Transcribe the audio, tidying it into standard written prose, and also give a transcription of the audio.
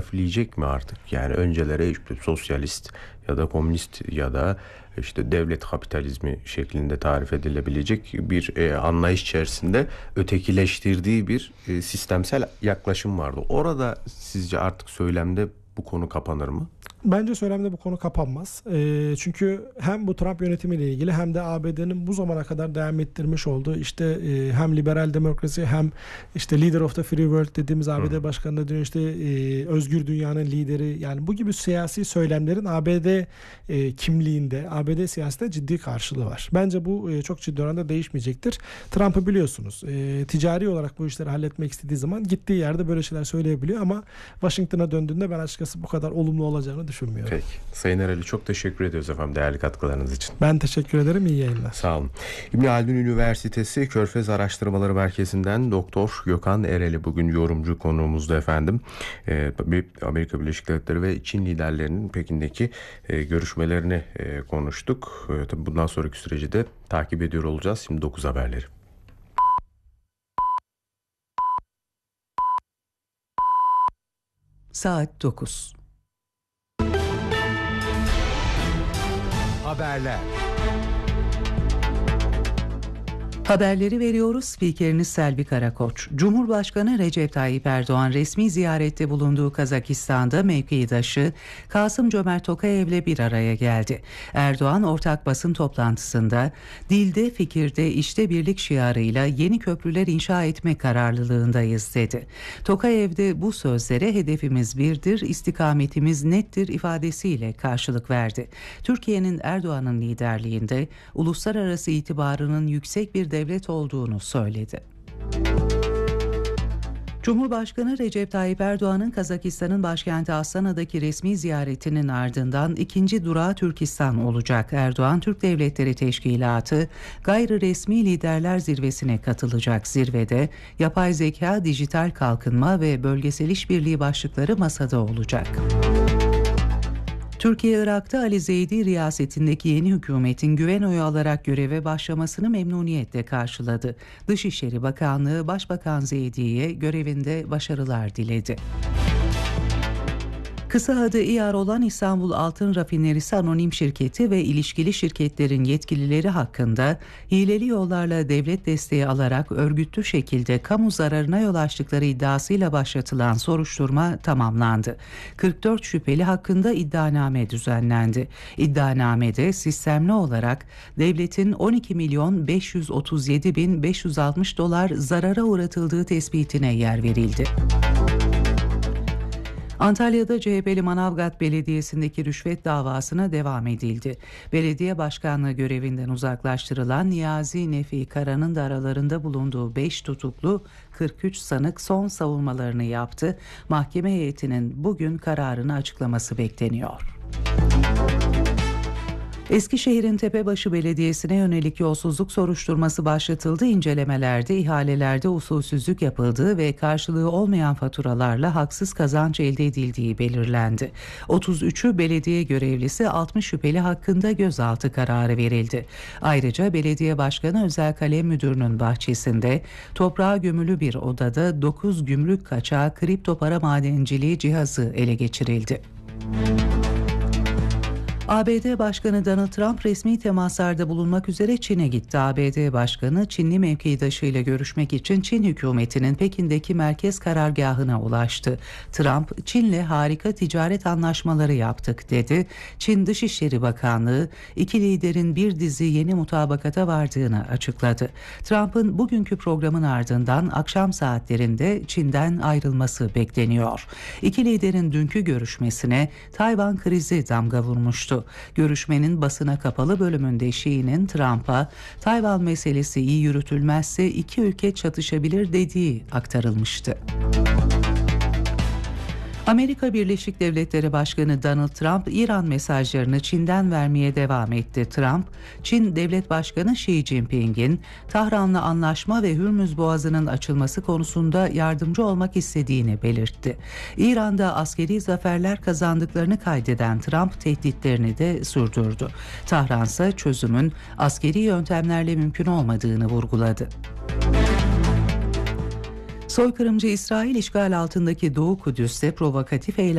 harfleyecek mi artık? Yani öncelere işte sosyalist ya da komünist ya da işte devlet kapitalizmi şeklinde tarif edilebilecek bir anlayış içerisinde ötekileştirdiği bir sistemsel yaklaşım vardı. Orada sizce artık söylemde bu konu kapanır mı? Bence söylemde bu konu kapanmaz. Çünkü hem bu Trump yönetimiyle ilgili hem de ABD'nin bu zamana kadar devam ettirmiş olduğu işte hem liberal demokrasi hem işte leader of the free world dediğimiz ABD başkanına dönüyor işte özgür dünyanın lideri, yani bu gibi siyasi söylemlerin ABD kimliğinde, ABD siyasetinde ciddi karşılığı var. Bence bu çok ciddi oranda değişmeyecektir. Trump'ı biliyorsunuz ticari olarak bu işleri halletmek istediği zaman gittiği yerde böyle şeyler söyleyebiliyor ama Washington'a döndüğünde ben açıkçası bu kadar olumlu olacağını düşünmüyorum. Peki. Sayın Ereli, çok teşekkür ediyoruz efendim değerli katkılarınız için. Ben teşekkür ederim. İyi yayınlar. Sağ olun. İbn Haldun Üniversitesi Körfez Araştırmaları Merkezi'nden Doktor Gökhan Ereli bugün yorumcu konuğumuzdu efendim. Amerika Birleşik Devletleri ve Çin liderlerinin Pekin'deki görüşmelerini konuştuk. Tabii bundan sonraki süreci de takip ediyor olacağız. Şimdi 9 haberleri. Saat 9. Haberler. Haberleri veriyoruz. Spikeriniz Selvi Karakoç. Cumhurbaşkanı Recep Tayyip Erdoğan resmi ziyarette bulunduğu Kazakistan'da mevkidaşı Kasım-Cömert Tokayev'le bir araya geldi. Erdoğan ortak basın toplantısında dilde, fikirde, işte birlik şiarıyla yeni köprüler inşa etme kararlılığındayız dedi. Tokayev de bu sözlere hedefimiz birdir, istikametimiz nettir ifadesiyle karşılık verdi. Türkiye'nin Erdoğan'ın liderliğinde uluslararası itibarının yüksek bir devlet olduğunu söyledi. Cumhurbaşkanı Recep Tayyip Erdoğan'ın Kazakistan'ın başkenti Astana'daki resmi ziyaretinin ardından ikinci durağı Türkistan olacak. Erdoğan, Türk Devletleri Teşkilatı Gayri Resmi Liderler Zirvesi'ne katılacak. Zirvede yapay zeka, dijital kalkınma ve bölgesel işbirliği başlıkları masada olacak. Türkiye, Irak'ta Ali Zeydi riyasetindeki yeni hükümetin güven oyu alarak göreve başlamasını memnuniyetle karşıladı. Dışişleri Bakanlığı Başbakan Zeydi'ye görevinde başarılar diledi. Kısa adı İAR olan İstanbul Altın Rafinerisi Anonim Şirketi ve ilişkili şirketlerin yetkilileri hakkında hileli yollarla devlet desteği alarak örgütlü şekilde kamu zararına yol açtıkları iddiasıyla başlatılan soruşturma tamamlandı. 44 şüpheli hakkında iddianame düzenlendi. İddianamede sistemli olarak devletin 12.537.560 dolar zarara uğratıldığı tespitine yer verildi. Antalya'da CHP'li Manavgat Belediyesi'ndeki rüşvet davasına devam edildi. Belediye başkanlığı görevinden uzaklaştırılan Niyazi Nefi Kara'nın da aralarında bulunduğu 5 tutuklu 43 sanık son savunmalarını yaptı. Mahkeme heyetinin bugün kararını açıklaması bekleniyor. Eskişehir'in Tepebaşı Belediyesi'ne yönelik yolsuzluk soruşturması başlatıldı. İncelemelerde ihalelerde usulsüzlük yapıldığı ve karşılığı olmayan faturalarla haksız kazanç elde edildiği belirlendi. 33'ü belediye görevlisi, 60 şüpheli hakkında gözaltı kararı verildi. Ayrıca belediye başkanı Özel Kalem Müdürü'nün bahçesinde toprağa gömülü bir odada 9 gümrük kaçağı kripto para madenciliği cihazı ele geçirildi. ABD Başkanı Donald Trump resmi temaslarda bulunmak üzere Çin'e gitti. ABD Başkanı Çinli mevkidaşıyla görüşmek için Çin hükümetinin Pekin'deki merkez karargahına ulaştı. Trump, "Çin'le harika ticaret anlaşmaları yaptık" dedi. Çin Dışişleri Bakanlığı iki liderin bir dizi yeni mutabakata vardığını açıkladı. Trump'ın bugünkü programın ardından akşam saatlerinde Çin'den ayrılması bekleniyor. İki liderin dünkü görüşmesine Tayvan krizi damga vurmuştu. Görüşmenin basına kapalı bölümünde Xi'nin Trump'a Tayvan meselesi iyi yürütülmezse iki ülke çatışabilir dediği aktarılmıştı. Amerika Birleşik Devletleri Başkanı Donald Trump, İran mesajlarını Çin'den vermeye devam etti. Trump, Çin Devlet Başkanı Xi Jinping'in Tahran'la anlaşma ve Hürmüz Boğazı'nın açılması konusunda yardımcı olmak istediğini belirtti. İran'da askeri zaferler kazandıklarını kaydeden Trump tehditlerini de sürdürdü. Tahran ise çözümün askeri yöntemlerle mümkün olmadığını vurguladı. Soykırımcı İsrail işgal altındaki Doğu Kudüs'te provokatif eylemler